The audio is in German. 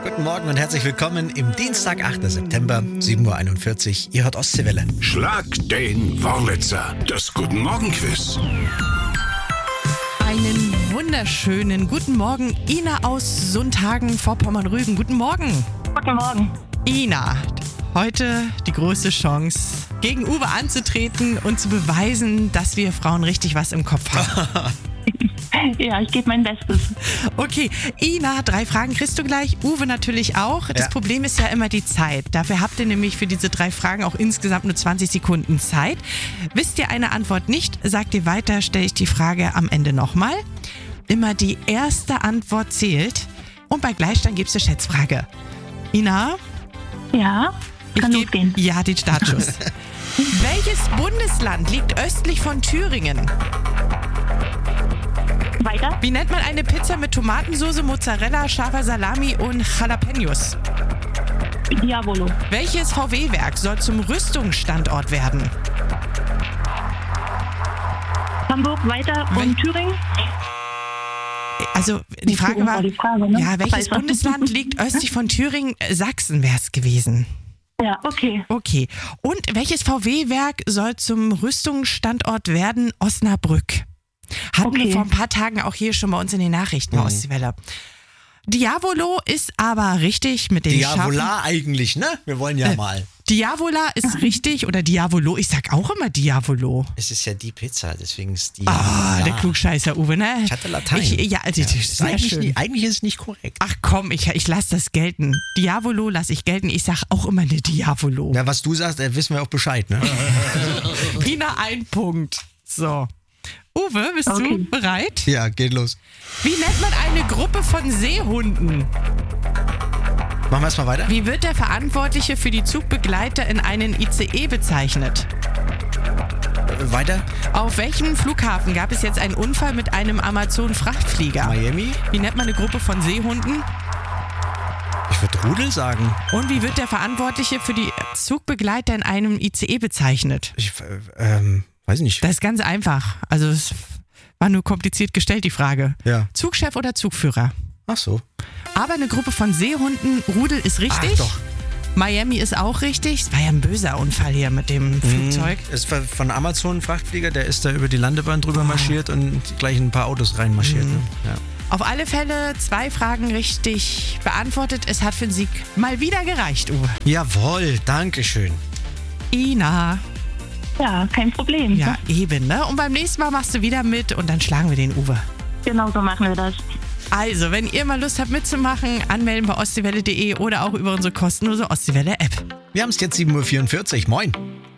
Guten Morgen und herzlich willkommen im Dienstag, 8. September, 7.41 Uhr. Ihr hört Ostseewelle. Schlag den Wurlitzer, das Guten Morgen-Quiz. Einen wunderschönen guten Morgen, Ina aus Sundhagen, Vorpommern-Rügen. Guten Morgen. Guten Morgen. Ina, heute die größte Chance, gegen Uwe anzutreten und zu beweisen, dass wir Frauen richtig was im Kopf haben. Ja, ich gebe mein Bestes. Okay, Ina, 3 Fragen kriegst du gleich. Uwe natürlich auch. Das Problem ist ja immer die Zeit. Dafür habt ihr nämlich für diese 3 Fragen auch insgesamt nur 20 Sekunden Zeit. Wisst ihr eine Antwort nicht, sagt ihr weiter, stelle ich die Frage am Ende nochmal. Immer die erste Antwort zählt. Und bei Gleichstand gibt es eine Schätzfrage. Ina? Ja, kann losgehen. Ja, den Startschuss. Welches Bundesland liegt östlich von Thüringen? Weiter. Wie nennt man eine Pizza mit Tomatensauce, Mozzarella, scharfer Salami und Jalapenos? Diavolo. Welches VW-Werk soll zum Rüstungsstandort werden? Hamburg, weiter und Thüringen. Also die Frage war, ne? ja, welches Bundesland liegt östlich von Thüringen? Sachsen wäre es gewesen. Ja, okay. Okay. Und welches VW-Werk soll zum Rüstungsstandort werden? Osnabrück. Hatten wir vor ein paar Tagen auch hier schon bei uns in den Nachrichten bei Ostseewelle. Diavolo ist aber richtig mit den Diavola eigentlich, ne? Wir wollen ja mal. Diavola ist richtig oder Diavolo. Ich sag auch immer Diavolo. Es ist ja die Pizza, deswegen ist Diavola. Ah, der Klugscheißer Uwe, ne? Ich hatte Latein. Eigentlich ist es nicht korrekt. Ach komm, ich lasse das gelten. Diavolo lasse ich gelten. Ich sag auch immer eine Diavolo. Ja, was du sagst, wissen wir auch Bescheid, ne? Ina, 1 Punkt. So. Uwe, bist du bereit? Ja, geht los. Wie nennt man eine Gruppe von Seehunden? Machen wir erstmal weiter. Wie wird der Verantwortliche für die Zugbegleiter in einen ICE bezeichnet? Weiter. Auf welchem Flughafen gab es jetzt einen Unfall mit einem Amazon-Frachtflieger? Miami. Wie nennt man eine Gruppe von Seehunden? Ich würde Rudel sagen. Und wie wird der Verantwortliche für die Zugbegleiter in einem ICE bezeichnet? Weiß nicht. Das ist ganz einfach. Also es war nur kompliziert gestellt, die Frage. Ja. Zugchef oder Zugführer? Ach so. Aber eine Gruppe von Seehunden, Rudel ist richtig. Ach doch. Miami ist auch richtig. Es war ja ein böser Unfall hier mit dem Flugzeug. Es war von Amazon ein Frachtflieger, der ist da über die Landebahn drüber marschiert und gleich ein paar Autos reinmarschiert. Ne? Ja. Auf alle Fälle 2 Fragen richtig beantwortet. Es hat für den Sieg mal wieder gereicht, Uwe. Jawohl, danke schön. Ina. Ja, kein Problem. Ja, eben, ne? Und beim nächsten Mal machst du wieder mit und dann schlagen wir den Uwe. Genau so machen wir das. Also, wenn ihr mal Lust habt mitzumachen, anmelden bei ostseewelle.de oder auch über unsere kostenlose Ostseewelle-App. Wir haben es jetzt 7.44 Uhr. Moin.